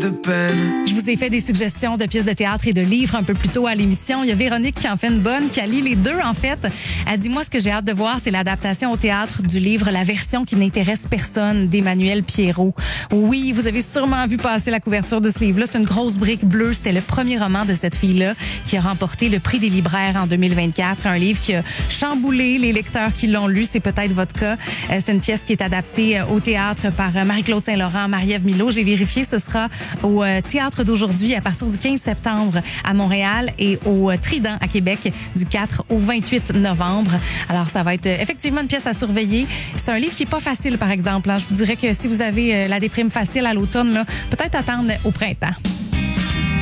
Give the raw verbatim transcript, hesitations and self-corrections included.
de peine. Je vous ai fait des suggestions de pièces de théâtre et de livres un peu plus tôt à l'émission. Il y a Véronique qui en fait une bonne, qui a lu les deux en fait. Elle dit, moi, ce que j'ai hâte de voir, c'est l'adaptation au théâtre du livre La version qui n'intéresse personne d'Emmanuel Pierrot. Oui, vous avez sûrement vu passer la couverture de ce livre-là. C'est une grosse brique bleue. C'était le premier roman de cette fille-là qui a remporté le prix des libraires en deux mille vingt-quatre. Un livre qui a chamboulé les lecteurs qui l'ont lu. C'est peut-être votre cas. C'est une pièce qui est adaptée au théâtre par Marie-Claude Saint-Laurent, Marie-Ève Milot. J'ai vérifié, ce sera au Théâtre d'aujourd'hui à partir du quinze septembre à Montréal et au Trident à Québec du quatre au vingt-huit novembre. Alors, ça va être effectivement une pièce à surveiller. C'est un livre qui est pas facile, par exemple. Je vous dirais que si vous avez la déprime facile à l'automne, là, peut-être attendre au printemps.